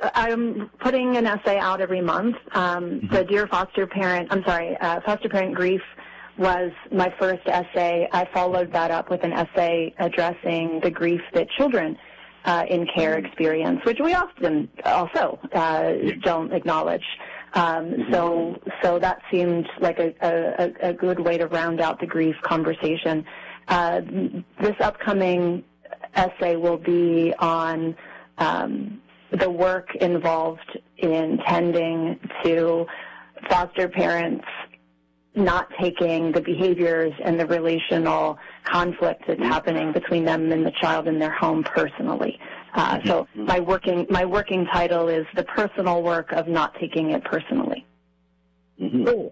I'm putting an essay out every month. The Dear Foster Parent, Foster Parent Grief was my first essay. I followed that up with an essay addressing the grief that children in care experience, which we often also don't acknowledge. So that seemed like a good way to round out the grief conversation. This upcoming essay will be on the work involved in tending to foster parents not taking the behaviors and the relational conflict that's happening between them and the child in their home personally. So my working title is The Personal Work of Not Taking It Personally. Cool.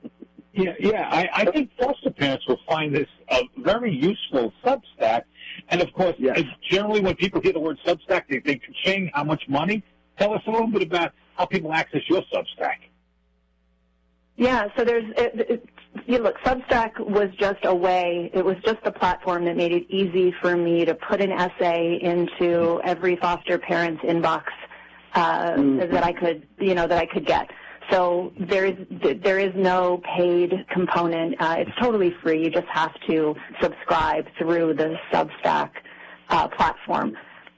I think foster parents will find this a very useful Substack. And, of course, generally when people hear the word Substack, they think, Ching, how much money? Tell us a little bit about how people access your Substack. Yeah, so look, Substack was just a platform that made it easy for me to put an essay into every foster parent's inbox that I could get. So there is no paid component. It's totally free. You just have to subscribe through the Substack platform.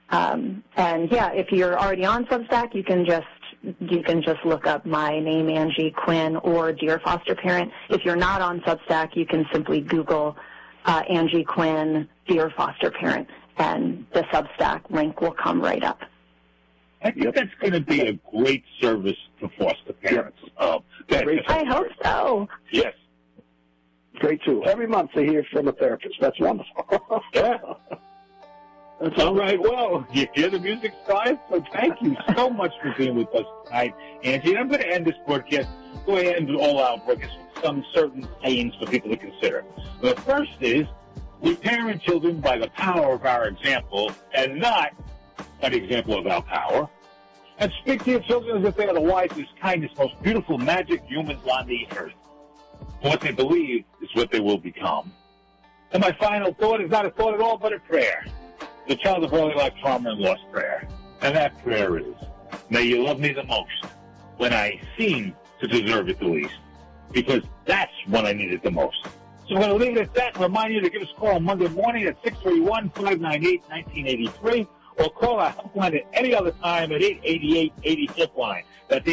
If you're already on Substack, you can just look up my name, Angie Quinn, or Dear Foster Parent. If you're not on Substack, you can simply Google Angie Quinn, Dear Foster Parent, and the Substack link will come right up. I think that's going to be a great service to foster parents. I hope so. Yes. Great tool. Every month they hear from a therapist. That's wonderful. Yeah. That's all right. Well, you hear the music started, so thank you so much for being with us tonight, Angie. And I'm going to end this broadcast, go ahead and do all out broadcast with some certain sayings for people to consider. The first is, we parent children by the power of our example and not by the example of our power. And speak to your children as if they are the wisest, kindest, most beautiful, magic humans on the earth. What they believe is what they will become. And my final thought is not a thought at all, but a prayer. The child of early life trauma and loss prayer. And that prayer is, may you love me the most when I seem to deserve it the least, because that's when I need it the most. So I'm going to leave it at that and remind you to give us a call on Monday morning at 631-598-1983 or call our helpline at any other time at 888-80-HIP-LINE. That's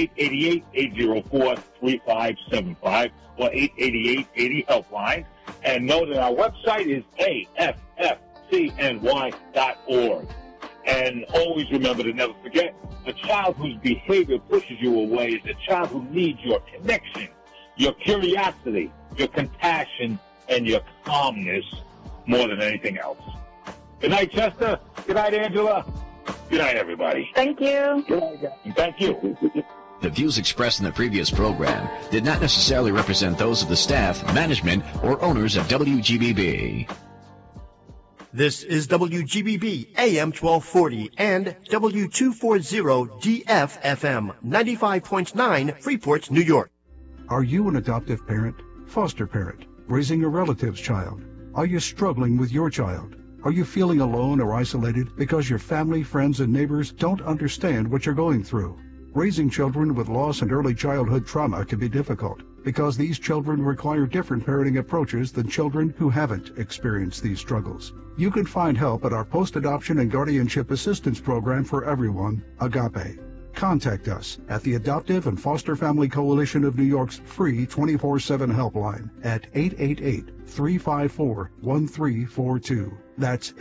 888-804-3575 or 888-80-HELP-LINE. And know that our website is AFFCNY.org. And always remember to never forget, a child whose behavior pushes you away is a child who needs your connection, your curiosity, your compassion, and your calmness more than anything else. Good night, Chester. Good night, Angela. Good night, everybody. Thank you. Good night, guys. Thank you. The views expressed in the previous program did not necessarily represent those of the staff, management, or owners of WGBB. This is WGBB AM 1240 and W240DF-FM 95.9 Freeport, New York. Are you an adoptive parent, foster parent, raising a relative's child? Are you struggling with your child? Are you feeling alone or isolated because your family, friends, and neighbors don't understand what you're going through? Raising children with loss and early childhood trauma can be difficult because these children require different parenting approaches than children who haven't experienced these struggles. You can find help at our Post-Adoption and Guardianship Assistance Program for Everyone, AGAPE. Contact us at the Adoptive and Foster Family Coalition of New York's free 24/7 helpline at 888-354-1342. That's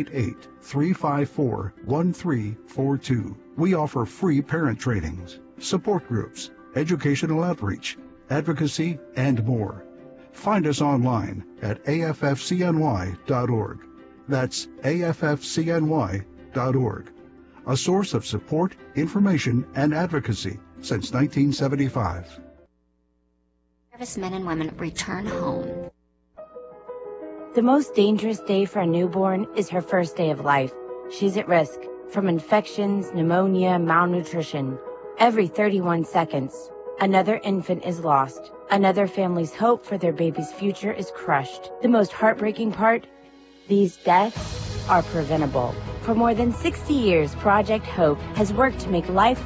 888-354-1342. We offer free parent trainings, support groups, educational outreach, advocacy, and more. Find us online at AFFCNY.org. That's AFFCNY.org. A source of support, information, and advocacy since 1975. Servicemen and women return home. The most dangerous day for a newborn is her first day of life. She's at risk from infections, pneumonia, malnutrition. Every 31 seconds, another infant is lost. Another family's hope for their baby's future is crushed. The most heartbreaking part? These deaths are preventable. For more than 60 years, Project Hope has worked to make life